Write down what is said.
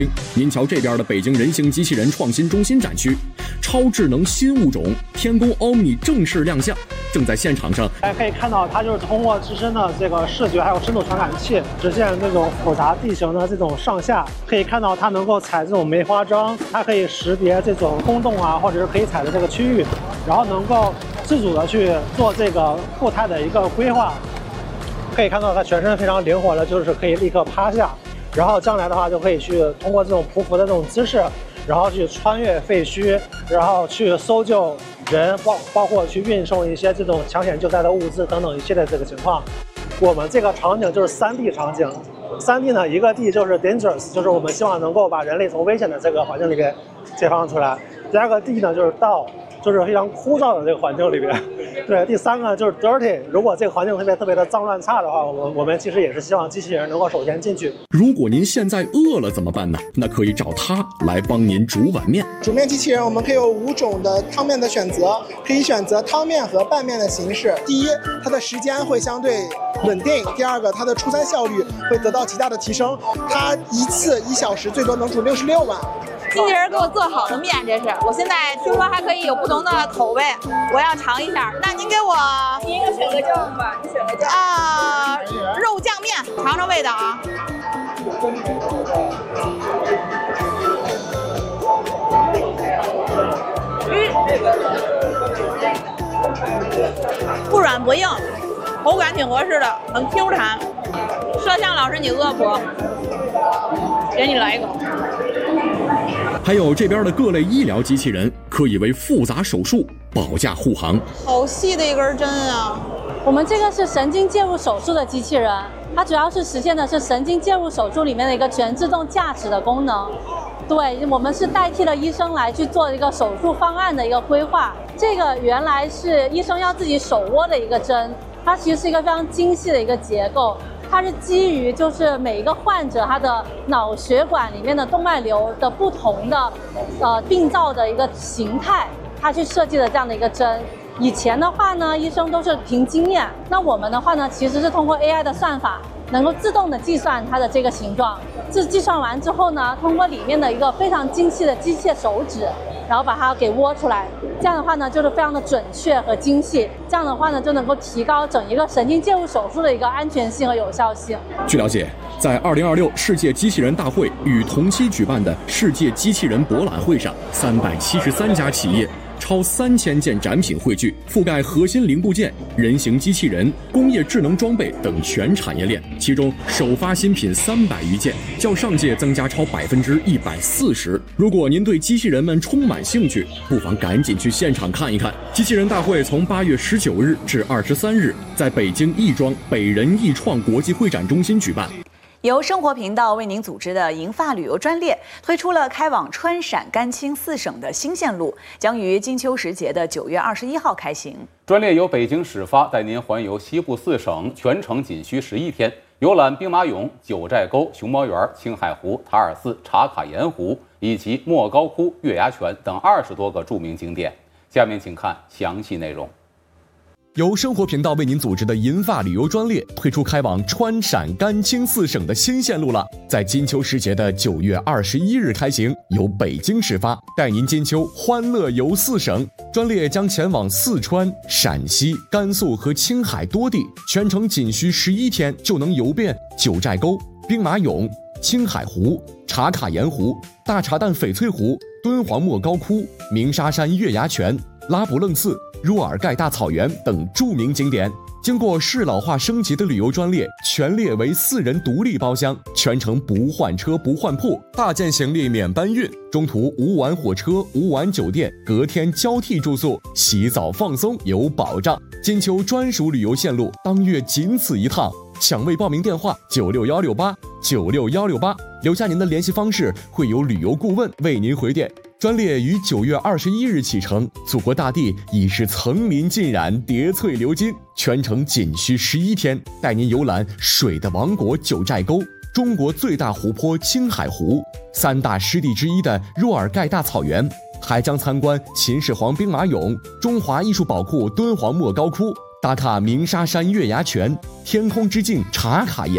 您瞧这边的北京人形机器人创新中心展区，超智能新物种天宫 Omni 正式亮相，正在现场上。 大家可以看到，它就是通过自身的这个视觉还有深度传感器，实现这种复杂地形的这种上下。可以看到它能够采这种梅花桩，它可以识别这种空洞啊，或者是可以采的这个区域，然后能够自主的去做这个步态的一个规划。可以看到它全身非常灵活的，就是可以立刻趴下。然后将来的话，就可以去通过这种匍匐的这种姿势，然后去穿越废墟，然后去搜救人，包括去运送一些这种抢险救灾的物资等等一系列这个情况。我们这个场景就是3D 场景，3D 呢，一个 D 就是 dangerous， 就是我们希望能够把人类从危险的这个环境里边解放出来。第二个 D 呢就是 dull， 就是非常枯燥的这个环境里边。对，第三个就是 dirty， 如果这个环境特别的脏乱差的话，我们其实也是希望机器人能够首先进去。 如果您现在饿了怎么办呢？那可以找它来帮您煮碗面。 煮面机器人我们可以有5种的汤面的选择，可以选择汤面和拌面的形式。第一，它的时间会相对稳定；第二个，它的出餐效率会得到极大的提升。它一次1小时最多能煮66碗。 机器人给我做好的面，这是我现在听说还可以有不同的口味，我要尝一下。那您给我第一个选个酱吧，你选个酱肉酱面，尝尝味道啊。不软不硬，口感挺合适的，很 Q 弹。摄像老师，你饿不？给你来一口。 还有这边的各类医疗机器人，可以为复杂手术保驾护航。 好细的一根针啊！ 我们这个是神经介入手术的机器人，它主要是实现的是神经介入手术里面的一个全自动驾驶的功能。对，我们是代替了医生来去做一个手术方案的一个规划。这个原来是医生要自己手握的一个针，它其实是一个非常精细的一个结构。它是基于就是每一个患者他的脑血管里面的动脉瘤的不同的病灶的一个形态，它去设计的这样的一个针。以前的话呢，医生都是凭经验，那我们的话呢，其实是通过 AI 的算法，能够自动的计算它的这个形状。这计算完之后呢，通过里面的一个非常精细的机械手指，然后把它给窝出来。这样的话呢，就是非常的准确和精细。这样的话呢，就能够提高整一个神经介入手术的一个安全性和有效性。 据了解，在2026世界机器人大会与同期举办的世界机器人博览会上，373家企业。超3000件展品汇聚，覆盖核心零部件、人形机器人、工业智能装备等全产业链。其中首发新品300余件，较上届增加超140%。如果您对机器人们充满兴趣，不妨赶紧去现场看一看。机器人大会从8月19日至23日，在北京亦庄北人亦创国际会展中心举办。 由生活频道为您组织的银发旅游专列推出了开往川陕甘青4省的新线路，将于金秋时节的9月21号开行。 专列由北京始发，带您环游西部4省，全程仅需11天，游览兵马俑、九寨沟、熊猫园、青海湖、塔尔寺、茶卡盐湖以及莫高窟、月牙泉等20多个著名景点。下面请看详细内容。 由生活频道为您组织的银发旅游专列推出开往川陕甘青4省的新线路了，在金秋时节的9月21日开行，由北京始发，带您金秋欢乐游4省。专列将前往四川、陕西、甘肃和青海多地，全程仅需11天就能游遍九寨沟、兵马俑、青海湖、茶卡盐湖、大茶蛋翡翠湖、敦煌莫高窟、鸣沙山月牙泉、拉卜楞寺、若尔盖大草原等著名景点。经过适老化升级的旅游专列，全列为4人独立包厢，全程不换车不换铺，大件行李免搬运，中途无晚火车无晚酒店，隔天交替住宿，洗澡放松有保障。金秋专属旅游线路，当月仅此一趟。抢位报名电话96168，留下您的联系方式，会有旅游顾问为您回电。专列于9月21日启程，祖国大地已是层林尽染，叠翠流金，全程仅需11天，带您游览水的王国九寨沟、中国最大湖泊青海湖、3大湿地之一的若尔盖大草原，还将参观秦始皇兵马俑、中华艺术宝库敦煌莫高窟，打卡鸣沙山月牙泉、天空之镜茶卡盐